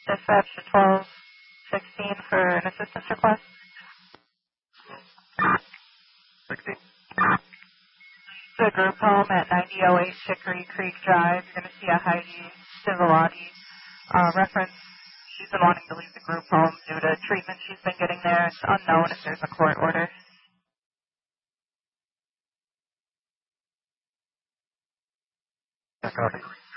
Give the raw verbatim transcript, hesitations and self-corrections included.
Dispatch to twelve sixteen for an assistance request. sixteen. It's a group home at ninety oh eight Chicory Creek Drive. You're going to see a Heidi Civilati uh, reference. She's been wanting to leave the group home due to treatment she's been getting there. It's unknown if there's a court order. Yeah, copy.